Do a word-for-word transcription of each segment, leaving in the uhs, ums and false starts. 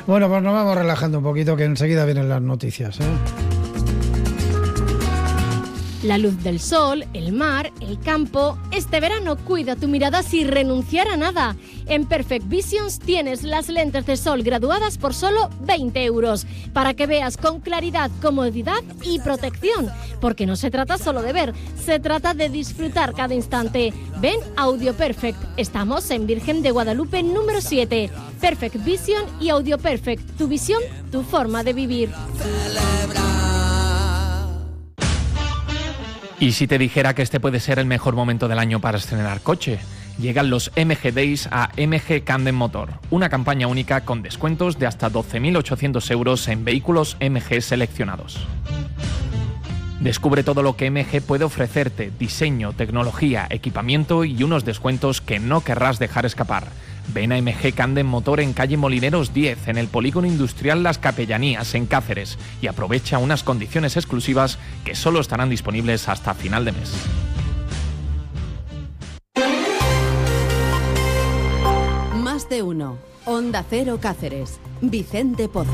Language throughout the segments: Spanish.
Bueno, pues nos vamos relajando un poquito, que enseguida vienen las noticias, ¿eh? La luz del sol, el mar, el campo. Este verano cuida tu mirada sin renunciar a nada. En Perfect Visions tienes las lentes de sol graduadas por solo veinte euros, para que veas con claridad, comodidad y protección. Porque no se trata solo de ver, se trata de disfrutar cada instante. Ven Audio Perfect. Estamos en Virgen de Guadalupe número siete. Perfect Vision y Audio Perfect. Tu visión, tu forma de vivir. ¿Y si te dijera que este puede ser el mejor momento del año para estrenar coche? Llegan los M G Days a M G Camden Motor, una campaña única con descuentos de hasta doce mil ochocientos euros en vehículos M G seleccionados. Descubre todo lo que M G puede ofrecerte: diseño, tecnología, equipamiento y unos descuentos que no querrás dejar escapar. Ven a M G Camden Motor en calle Molineros diez, en el Polígono Industrial Las Capellanías, en Cáceres, y aprovecha unas condiciones exclusivas que solo estarán disponibles hasta final de mes. Más de uno. Onda Cero Cáceres. Vicente Pozas.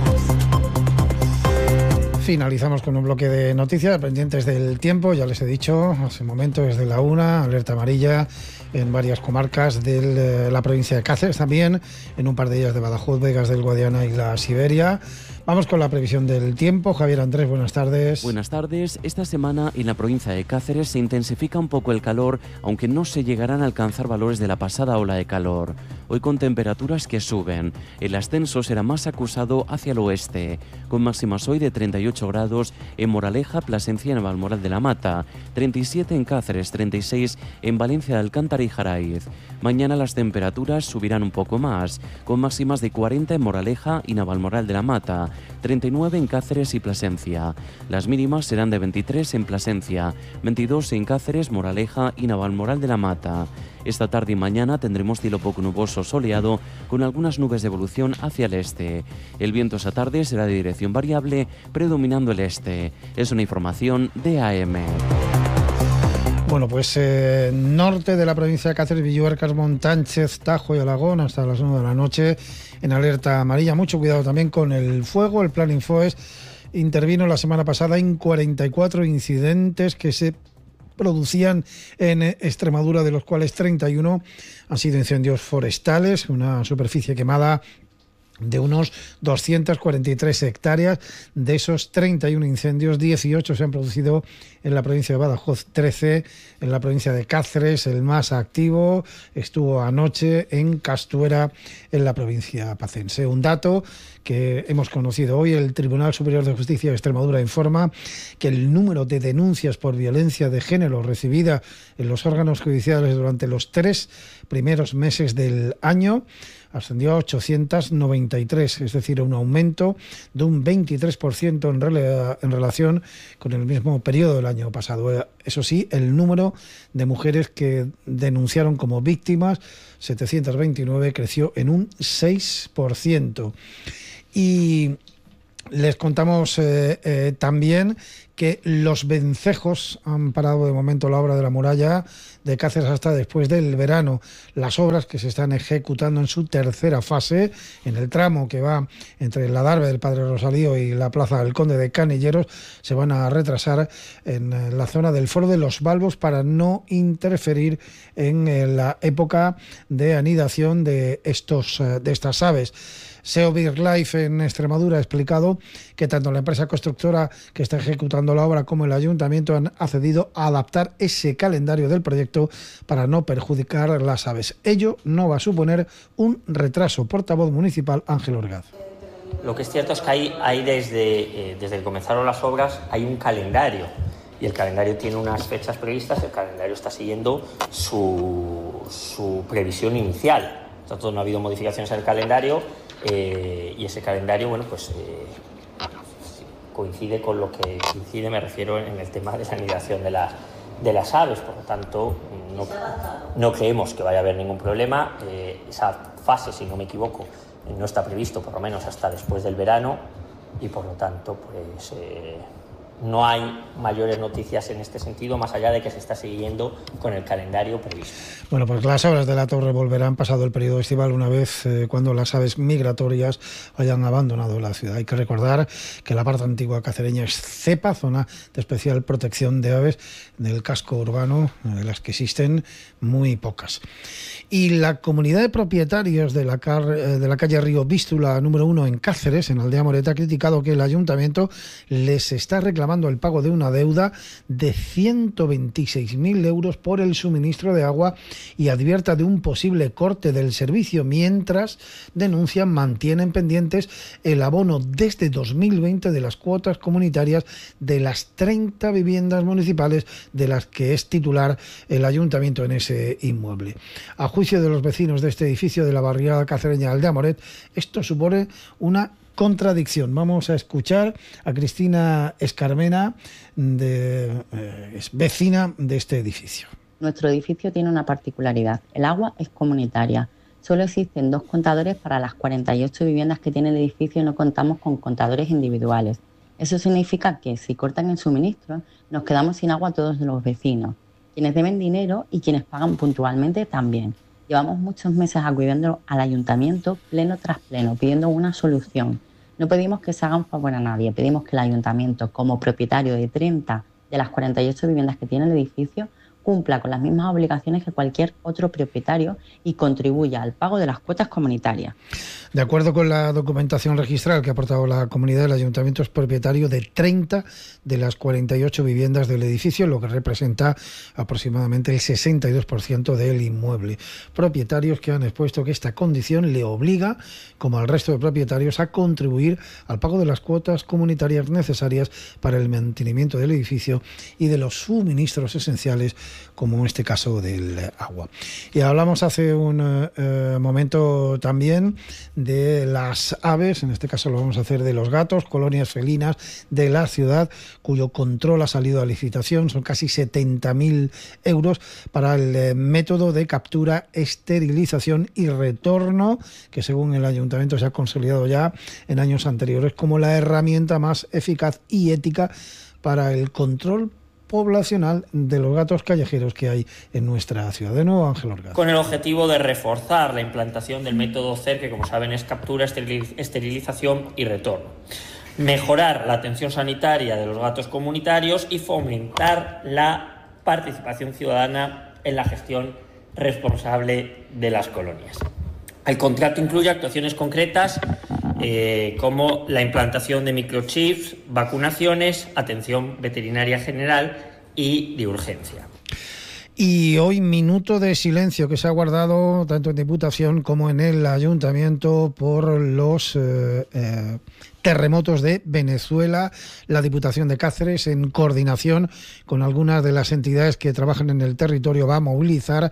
Finalizamos con un bloque de noticias pendientes del tiempo. Ya les he dicho, hace un momento, desde la una, alerta amarilla en varias comarcas de la provincia de Cáceres, también en un par de ellas de Badajoz, Vegas del Guadiana y la Siberia. Vamos con la previsión del tiempo. Javier Andrés, buenas tardes. Buenas tardes. Esta semana en la provincia de Cáceres se intensifica un poco el calor, aunque no se llegarán a alcanzar valores de la pasada ola de calor. Hoy con temperaturas que suben. El ascenso será más acusado hacia el oeste, con máximas hoy de treinta y ocho grados en Moraleja, Plasencia y Navalmoral de la Mata, treinta y siete en Cáceres, treinta y seis en Valencia de Alcántara y Jaraiz. Mañana las temperaturas subirán un poco más, con máximas de cuarenta en Moraleja y Navalmoral de la Mata, treinta y nueve en Cáceres y Plasencia. Las mínimas serán de veintitrés en Plasencia, veintidós en Cáceres, Moraleja y Navalmoral de la Mata. Esta tarde y mañana tendremos cielo poco nuboso soleado, con algunas nubes de evolución hacia el este. El viento esta tarde será de dirección variable, predominando el este. Es una información de A M. Bueno, pues eh, norte de la provincia de Cáceres, Villuercas, Montánchez, Tajo y Alagón, hasta las nueve de la noche, en alerta amarilla. Mucho cuidado también con el fuego. El Plan Infoes intervino la semana pasada en cuarenta y cuatro incidentes que se producían en Extremadura, de los cuales treinta y uno han sido incendios forestales, una superficie quemada de unos doscientas cuarenta y tres hectáreas. De esos treinta y uno incendios, dieciocho se han producido en la provincia de Badajoz, trece en la provincia de Cáceres. El más activo estuvo anoche en Castuera, en la provincia pacense. Un dato que hemos conocido hoy: el Tribunal Superior de Justicia de Extremadura informa que el número de denuncias por violencia de género recibida en los órganos judiciales durante los tres primeros meses del año ascendió a ochocientas noventa y tres, es decir, un aumento de un veintitrés por ciento en, rela- en relación con el mismo periodo del año pasado. Eso sí, el número de mujeres que denunciaron como víctimas, setecientas veintinueve, creció en un seis por ciento. Y les contamos eh, eh, también que los vencejos han parado de momento la obra de la muralla de Cáceres hasta después del verano. Las obras que se están ejecutando en su tercera fase, en el tramo que va entre la Darbe del Padre Rosalío y la Plaza del Conde de Canilleros, se van a retrasar en la zona del Foro de los Balbos para no interferir en la época de anidación de, estos, de estas aves. SEO BirdLife en Extremadura ha explicado que tanto la empresa constructora que está ejecutando la obra como el ayuntamiento han accedido a adaptar ese calendario del proyecto para no perjudicar las aves. Ello no va a suponer un retraso. Portavoz municipal Ángel Orgaz. Lo que es cierto es que hay, hay desde, eh, desde que comenzaron las obras hay un calendario, y el calendario tiene unas fechas previstas. El calendario está siguiendo su, su previsión inicial. Por tanto, no ha habido modificaciones en el calendario. Eh, y ese calendario, bueno, pues eh, coincide con lo que coincide, me refiero en el tema de la anidación de, la, de las aves. Por lo tanto, no, no creemos que vaya a haber ningún problema. Eh, esa fase, si no me equivoco, no está previsto por lo menos hasta después del verano, y por lo tanto, pues eh, no hay mayores noticias en este sentido, más allá de que se está siguiendo con el calendario previsto. Bueno, pues las obras de la torre volverán pasado el periodo estival, una vez eh, cuando las aves migratorias hayan abandonado la ciudad. Hay que recordar que la parte antigua cacereña es Cepa, zona de especial protección de aves del casco urbano, de las que existen muy pocas. Y la comunidad de propietarios de la, car, de la calle Río Vístula número uno en Cáceres, en Aldea Moreta, ha criticado que el ayuntamiento les está reclamando el pago de una deuda de ciento veintiséis mil euros por el suministro de agua y advierta de un posible corte del servicio, mientras denuncian mantienen pendientes el abono desde dos mil veinte de las cuotas comunitarias de las treinta viviendas municipales de las que es titular el ayuntamiento en ese inmueble. A juicio de los vecinos de este edificio de la barriada cacereña Aldea Moret, esto supone una contradicción. Vamos a escuchar a Cristina Escarmena, de, eh, es vecina de este edificio. Nuestro edificio tiene una particularidad: el agua es comunitaria. Solo existen dos contadores para las cuarenta y ocho viviendas que tiene el edificio y no contamos con contadores individuales. Eso significa que si cortan el suministro, nos quedamos sin agua todos los vecinos, quienes deben dinero y quienes pagan puntualmente también. Llevamos muchos meses acudiendo al ayuntamiento pleno tras pleno, pidiendo una solución. No pedimos que se haga un favor a nadie, pedimos que el ayuntamiento, como propietario de treinta de las cuarenta y ocho viviendas que tiene el edificio, cumpla con las mismas obligaciones que cualquier otro propietario y contribuya al pago de las cuotas comunitarias. De acuerdo con la documentación registral que ha aportado la comunidad, el ayuntamiento es propietario de treinta de las cuarenta y ocho viviendas del edificio, lo que representa aproximadamente el sesenta y dos por ciento del inmueble. Propietarios que han expuesto que esta condición le obliga, como al resto de propietarios, a contribuir al pago de las cuotas comunitarias necesarias para el mantenimiento del edificio y de los suministros esenciales, como en este caso del agua. Y hablamos hace un eh, momento también de las aves, en este caso lo vamos a hacer de los gatos, colonias felinas de la ciudad, cuyo control ha salido a licitación. Son casi setenta mil euros para el eh, método de captura, esterilización y retorno, que según el ayuntamiento se ha consolidado ya en años anteriores como la herramienta más eficaz y ética para el control poblacional de los gatos callejeros que hay en nuestra ciudad. De nuevo, Ángel Orgaz. Con el objetivo de reforzar la implantación del método C E R, que como saben es captura, esterilización y retorno, mejorar la atención sanitaria de los gatos comunitarios y fomentar la participación ciudadana en la gestión responsable de las colonias. El contrato incluye actuaciones concretas eh, como la implantación de microchips, vacunaciones, atención veterinaria general y de urgencia. Y hoy minuto de silencio que se ha guardado tanto en Diputación como en el Ayuntamiento por los eh, eh, terremotos de Venezuela. La Diputación de Cáceres, en coordinación con algunas de las entidades que trabajan en el territorio, va a movilizar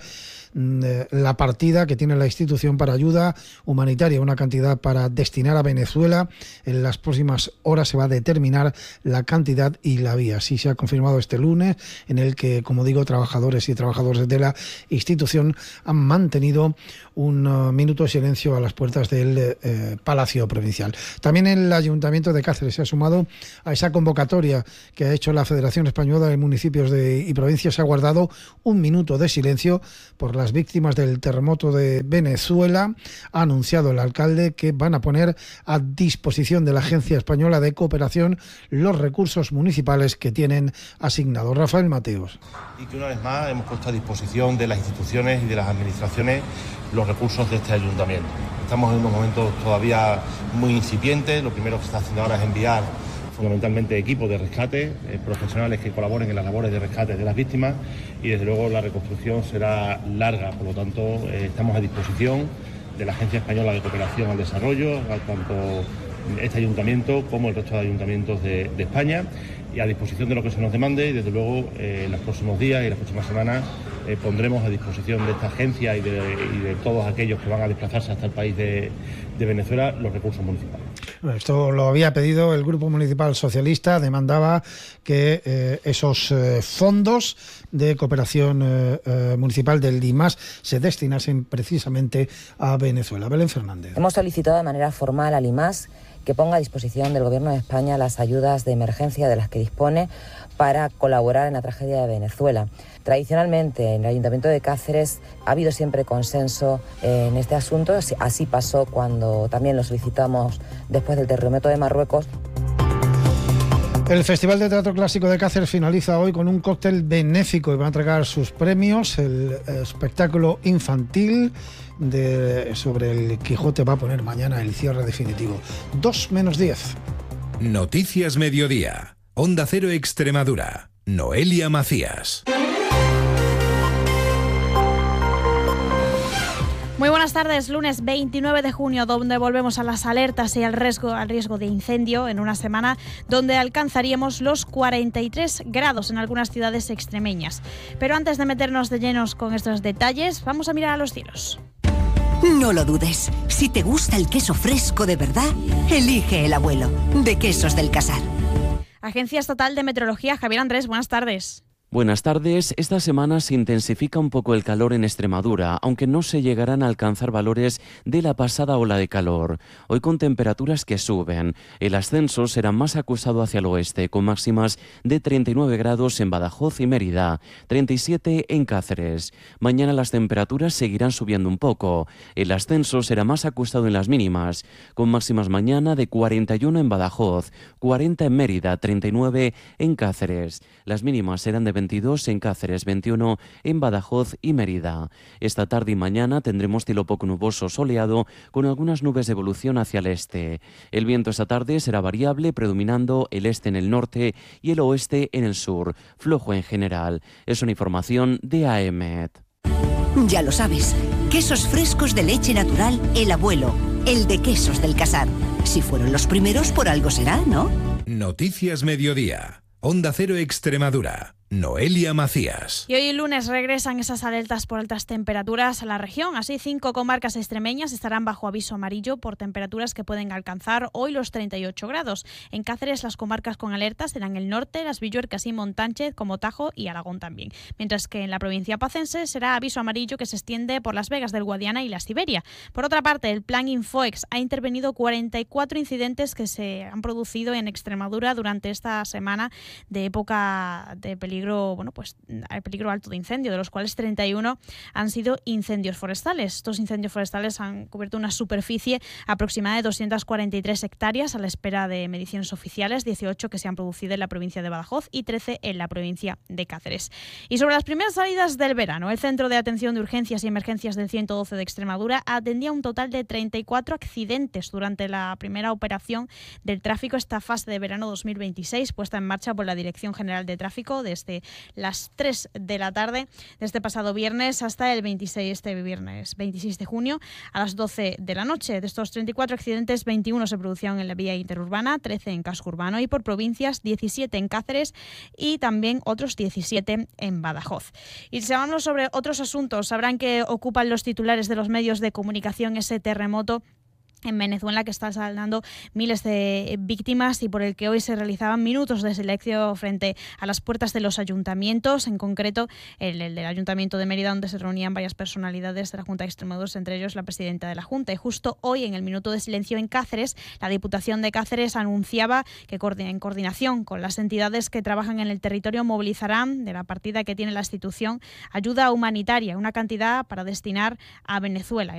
la partida que tiene la institución para ayuda humanitaria, una cantidad para destinar a Venezuela. En las próximas horas se va a determinar la cantidad y la vía. Así se ha confirmado este lunes, en el que, como digo, trabajadores y trabajadores de la institución han mantenido un uh, minuto de silencio a las puertas del eh, Palacio Provincial. También el Ayuntamiento de Cáceres se ha sumado a esa convocatoria que ha hecho la Federación Española de Municipios de, y Provincias. Se ha guardado un minuto de silencio por las víctimas del terremoto de Venezuela. Ha anunciado el alcalde que van a poner a disposición de la Agencia Española de Cooperación los recursos municipales que tienen asignados. Rafael Mateos. Y que una vez más hemos puesto a disposición de las instituciones y de las administraciones los recursos de este ayuntamiento. Estamos en unos momentos todavía muy incipientes. Lo primero que se está haciendo ahora es enviar fundamentalmente equipos de rescate, eh, profesionales que colaboren en las labores de rescate de las víctimas, y desde luego la reconstrucción será larga. Por lo tanto, eh, estamos a disposición de la Agencia Española de Cooperación al Desarrollo, tanto este ayuntamiento como el resto de ayuntamientos de, de España, y a disposición de lo que se nos demande. Y desde luego eh, en los próximos días y las próximas semanas eh, pondremos a disposición de esta agencia y de, y de todos aquellos que van a desplazarse hasta el país de, de Venezuela los recursos municipales. Esto lo había pedido el Grupo Municipal Socialista, demandaba que eh, esos eh, fondos de cooperación eh, eh, municipal del DIMAS se destinasen precisamente a Venezuela. Belén Fernández. Hemos solicitado de manera formal al I M A S que ponga a disposición del Gobierno de España las ayudas de emergencia de las que dispone para colaborar en la tragedia de Venezuela. Tradicionalmente, en el Ayuntamiento de Cáceres ha habido siempre consenso en este asunto, así pasó cuando también lo solicitamos después del terremoto de Marruecos. El Festival de Teatro Clásico de Cáceres finaliza hoy con un cóctel benéfico y va a entregar sus premios. El espectáculo infantil de, sobre el Quijote va a poner mañana el cierre definitivo. dos menos diez. Noticias Mediodía. Onda Cero Extremadura. Noelia Macías. Muy buenas tardes, lunes veintinueve de junio, donde volvemos a las alertas y al riesgo, al riesgo de incendio en una semana donde alcanzaríamos los cuarenta y tres grados en algunas ciudades extremeñas. Pero antes de meternos de llenos con estos detalles, vamos a mirar a los cielos. No lo dudes, si te gusta el queso fresco de verdad, elige El Abuelo, de Quesos del Casar. Agencia Estatal de Meteorología, Javier Andrés, buenas tardes. Buenas tardes. Esta semana se intensifica un poco el calor en Extremadura, aunque no se llegarán a alcanzar valores de la pasada ola de calor. Hoy con temperaturas que suben. El ascenso será más acusado hacia el oeste, con máximas de treinta y nueve grados en Badajoz y Mérida, treinta y siete en Cáceres. Mañana las temperaturas seguirán subiendo un poco. El ascenso será más acusado en las mínimas, con máximas mañana de cuarenta y uno en Badajoz, cuarenta en Mérida, treinta y nueve en Cáceres. Las mínimas serán de veintidós en Cáceres, veintiuno en Badajoz y Mérida. Esta tarde y mañana tendremos cielo poco nuboso soleado con algunas nubes de evolución hacia el este. El viento esta tarde será variable, predominando el este en el norte y el oeste en el sur, flojo en general. Es una información de A E M E T. Ya lo sabes, quesos frescos de leche natural El Abuelo, el de Quesos del Casar. Si fueron los primeros, por algo será, ¿no? Noticias Mediodía. Onda Cero Extremadura. Noelia Macías. Y hoy lunes regresan esas alertas por altas temperaturas a la región. Así, cinco comarcas extremeñas estarán bajo aviso amarillo por temperaturas que pueden alcanzar hoy los treinta y ocho grados. En Cáceres, las comarcas con alertas serán el norte, las Villuercas y Montánchez, como Tajo y Aragón también. Mientras que en la provincia pacense será aviso amarillo que se extiende por Las Vegas del Guadiana y la Siberia. Por otra parte, el Plan Infoex ha intervenido cuarenta y cuatro incidentes que se han producido en Extremadura durante esta semana de época de peligro bueno, pues hay peligro alto de incendio, de los cuales treinta y uno han sido incendios forestales. Estos incendios forestales han cubierto una superficie aproximada de doscientas cuarenta y tres hectáreas a la espera de mediciones oficiales, dieciocho que se han producido en la provincia de Badajoz y trece en la provincia de Cáceres. Y sobre las primeras salidas del verano, el Centro de Atención de Urgencias y Emergencias del ciento doce de Extremadura atendía un total de treinta y cuatro accidentes durante la primera operación del tráfico, esta fase de verano dos mil veintiséis, puesta en marcha por la Dirección General de Tráfico desde las tres de la tarde de este pasado viernes hasta el veintiséis, este viernes veintiséis de junio a las doce de la noche. De estos treinta y cuatro accidentes, veintiuno se producieron en la vía interurbana, trece en casco urbano y por provincias, diecisiete en Cáceres y también otros diecisiete en Badajoz. Y si hablamos sobre otros asuntos, sabrán que ocupan los titulares de los medios de comunicación ese terremoto en Venezuela que está saldando miles de víctimas y por el que hoy se realizaban minutos de silencio frente a las puertas de los ayuntamientos, en concreto el, el del Ayuntamiento de Mérida, donde se reunían varias personalidades de la Junta de Extremadura, entre ellos la presidenta de la Junta. Y justo hoy, en el minuto de silencio en Cáceres, la Diputación de Cáceres anunciaba que en coordinación con las entidades que trabajan en el territorio movilizarán de la partida que tiene la institución ayuda humanitaria, una cantidad para destinar a Venezuela.